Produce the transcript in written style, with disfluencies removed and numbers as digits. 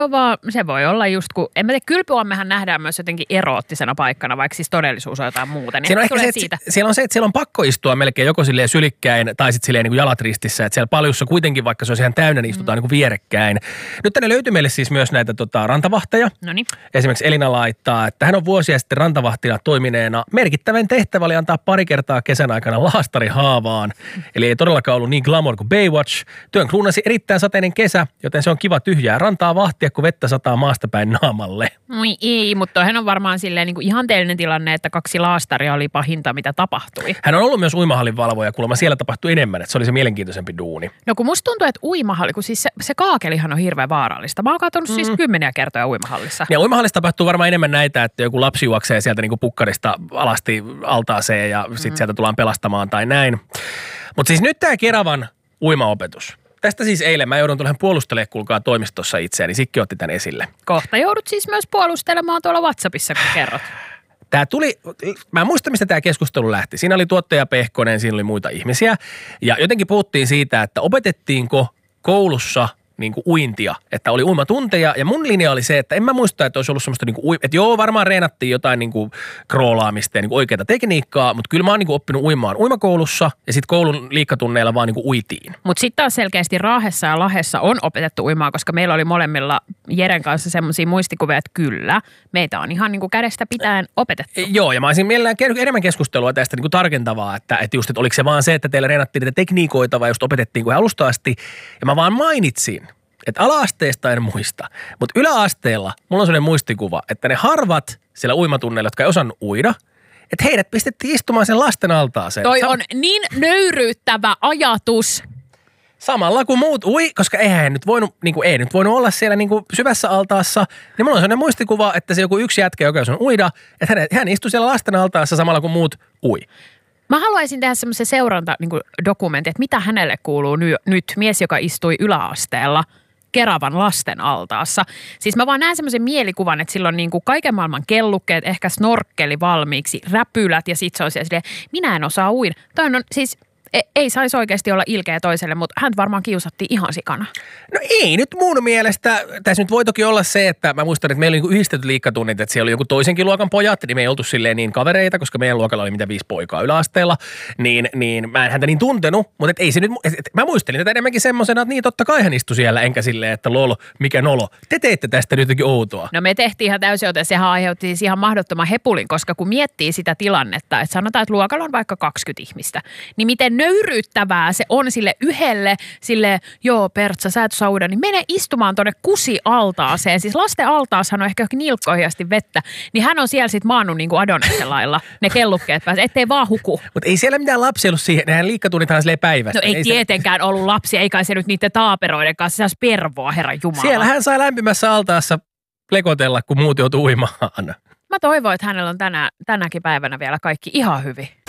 vaan se voi olla just kun, en mä tiedä, Kylpyammehan nähdään myös jotenkin eroottisena paikkana, vaikka siis todellisuus on jotain muuta. Niin siellä on ehkä siellä on se, että siellä on pakko istua melkein joko silleen sylikkäin tai sitten silleen niin kuin jalat ristissä. Että siellä paljussa kuitenkin, vaikka se on ihan täynnä, niin istutaan niin kuin vierekkäin. Nyt tänne löytyy meille siis myös näitä rantavahteja. Noniin. Esimerkiksi Elina laittaa, että hän on vuosia sitten rantavahtina toimineena. Merkittävän tehtävä oli antaa pari kertaa kesän aikana laastari haavaan. Eli ei todellakaan ollut niin glamour kuin Baywatch. Työn kruunasi erittäin sateinen kesä, joten se on kiva tyhjää rantaa vahtia, kun vettä sataa maastapäin naamalle. Moi ei, mutta toihan on varmaan silleen niin kuin ihanteellinen tilanne, että 2 laastaria oli pahinta, mitä tapahtui. Hän on ollut myös uimahallin valvoja, kuulemma siellä tapahtui enemmän, että se oli se mielenkiintoisempi duuni. No kun musta tuntuu, että uimahalli, kun siis se kaakelihan on hirveän vaarallista. Mä oon katsonut siis 10 kertoja uimahallissa. Ja uimahallissa tapahtuu varmaan enemmän näitä, että joku lapsi juoksee sieltä niin kuin pukkarista alasti altaaseen ja sitten sieltä tullaan pelastamaan tai näin. Mutta siis nyt tämä Keravan uimaopetus. Tästä siis eilen mä joudun tuollahan puolustelemaan, kuulkaa toimistossa itseäni, Sikki otti tämän esille. Kohta joudut siis myös puolustelemaan tuolla WhatsAppissa, kun kerrot. Tämä tuli, mä en muista, mistä tämä keskustelu lähti. Siinä oli tuottaja Pehkonen, siinä oli muita ihmisiä. Ja jotenkin puhuttiin siitä, että opetettiinko koulussa niin kuin uintia, että oli uimatunteja. Ja mun linja oli se, että en mä muista, että olisi ollut semmoista, niin kuin, että joo, varmaan reenattiin jotain niin kuin kroolaamista ja niin kuin oikeaa tekniikkaa, mutta kyllä mä oon niin kuin oppinut uimaan uimakoulussa ja sitten koulun liikkatunneilla vaan niin kuin uitiin. Mutta sitten taas selkeästi Raahessa ja Lahessa on opetettu uimaa, koska meillä oli molemmilla Jeren kanssa semmoisia muistikuvia, että kyllä, meitä on ihan niin kuin kädestä pitäen opetettu. Joo, ja mä olisin mielellään enemmän keskustelua tästä niin kuin tarkentavaa, että just, että oliko se vaan se, että teillä reenattiin niitä tekniikoita vai just opetettiin kuin alusta asti. Ja mä vaan mainitsin, että ala-asteesta en muista, mutta yläasteella mulla on sellainen muistikuva, että ne harvat siellä uimatunneilla, jotka ei osannut uida, että heidät pistettiin istumaan sen lasten altaaseen. Toi on niin nöyryyttävä ajatus. Samalla kuin muut koska eihän nyt voinut, niin kuin, ei nyt voinut olla siellä niin kuin syvässä altaassa, niin mulla on sellainen muistikuva, että se joku yksi jätkä, joka on uida, että hän istui siellä lasten altaassa samalla kuin muut ui. Mä haluaisin tehdä semmoisen seurantadokumentin, että mitä hänelle kuuluu nyt mies, joka istui yläasteella Keravan lasten altaassa. Siis mä vaan näen semmoisen mielikuvan, että silloin niin kuin kaiken maailman kellukkeet, ehkä snorkkeli valmiiksi, räpylät ja sit se on silleen, minä en osaa uida. Toi on siis, ei saisi oikeasti olla ilkeä toiselle, mutta hän varmaan kiusattiin ihan sikana. No ei nyt mun mielestä. Tässä nyt voi toki olla se, että mä muistan, että meillä oli yhdistetyt liikkatunnit, että siellä oli joku toisenkin luokan pojat, niin me ei oltu silleen niin kavereita, koska meidän luokalla oli 5 poikaa yläasteella, niin mä en häntä niin tuntenut, mutta ei se nyt, mä muistelin tätä enemmänkin semmosena, että niin totta kai hän istui siellä, enkä silleen, että lolo, mikä nolo. Te teette tästä nyt jotenkin outoa. No me tehtiin ihan täysin, joten sehän aiheutti siis ihan mahdottoman hepulin, koska kun miettii sitä tilannetta, että sanotaan, että luokalla on vaikka 20 ihmistä, niin miten nöyryyttävää se on sille yhdelle, sille joo Pertsa, sä et sauda, niin mene istumaan tonne kusi-altaaseen. Siis lasten altaashan on ehkä nilkkoihin asti vettä, niin hän on siellä sitten maannut niin kuin Adoniksen lailla ne kellukkeet päässä, ettei vaan huku. Mutta ei siellä mitään lapsia ollut siihen, nehän liikkatunnithan silleen päivästä. No ei tietenkään ollut lapsia, eikä se nyt niiden taaperoiden kanssa, se olisi pervoa, herran jumala. Siellä hän sai lämpimässä altaassa lekotella, kun muut joutuu uimaan. Mä toivon, että hänellä on tänäkin päivänä vielä kaikki ihan hyvin.